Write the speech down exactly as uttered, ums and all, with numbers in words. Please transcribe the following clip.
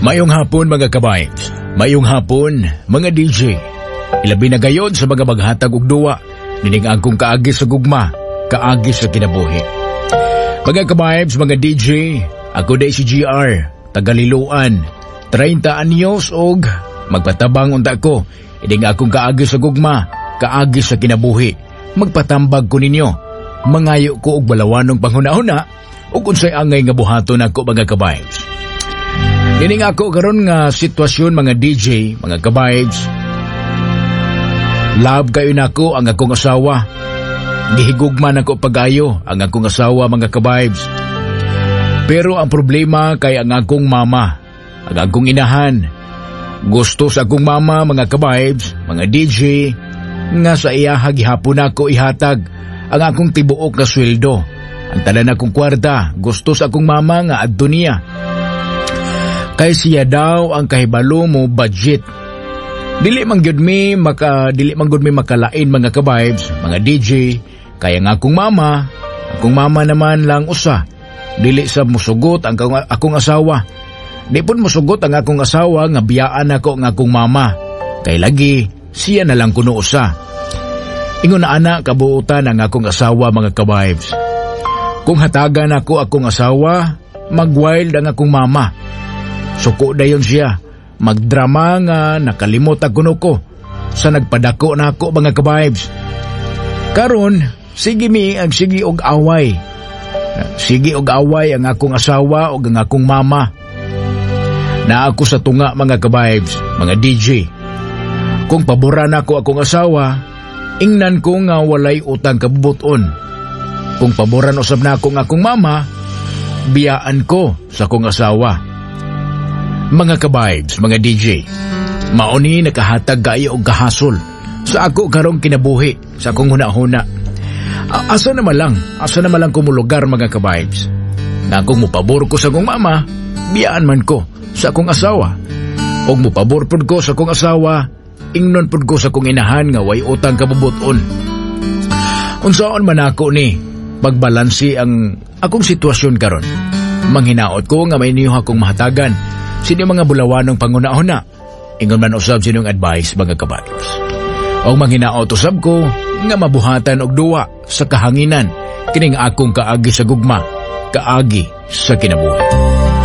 Mayong hapon mga kabayos, mayong hapon mga D J. Ilabi na gayon sa mga maghatag og duwa, nining akong kaagi sa gugma, kaagi sa kinabuhi. Mga kabayos, mga D J, ako day si G R, Tagaliluan, thirty anyos og magpatabang unta ko, ining akong kaagi sa gugma, kaagi sa kinabuhi. Magpatambag ko ninyo, mangayo ko og balawanong panghuna-huna, ug unsay angay nga buhaton ako mga kabayos. Dining ako karon nga sitwasyon mga D J, mga kabayos. Love kayo nako ang akong asawa. Gihigugman ako pagayo ang akong asawa mga kabayos. Pero ang problema kay ang akong mama, ang akong inahan. Gusto sa akong mama mga kabayos, mga D J, nga sa iyaha gihapon ako ihatag ang akong tibuok nga sweldo. Ang tanan akong kwarta, gusto sa akong mama nga adto niya. Kay siya daw ang kahibalo mo budget. Dili man gyud mi maka dili man gyud mi makalain mga ka-vibes, mga D J, kaya nga akong mama, akong mama naman lang usa. Dili sa musugot ang akong asawa. Di pun musugot ang akong asawa nga biyaan ako ang akong mama. Kay lagi siya na lang kuno usa. Ingon na ana kabuutan ang akong asawa mga ka-vibes. Kung hatagan ako akong asawa, mag-wild ang akong mama. Suko dayon siya, magdrama nga nakalimot ang kuno ko sa nagpadako na ako mga ka-vibes. Karon, sige mi ang sige og away. Sige og away ang akong asawa og ang akong mama. Na ako sa tunga mga ka-vibes, mga D J. Kung paboran ako akong asawa, ingnan ko nga walay utang kabubuton. Kung paboran usab na ako ng akong mama, biyaan ko sa akong asawa. Mga ka-vibes, mga D J, mauni nakahatag kayo og kahasol sa ako karong kinabuhi, sa akong huna-huna. Asa naman lang, asa naman lang kumulugar mga ka-vibes. Na kung mupabor ko sa akong mama, biyaan man ko sa akong asawa. Og mupabor pud ko sa akong asawa, ingnon pud ko sa akong inahan nga way utang kabubuton. Unsaon man ako ni pagbalansi ang akong sitwasyon karon. Manghinaot ko nga may niyo akong mahatagan. Sino mga bulawanong panguna-huna? Ingon man usab sinong advice mga kabatos. O manghinaot usab ko nga mabuhatan og duwa sa kahanginan kining akong kaagi sa gugma, kaagi sa kinabuhi.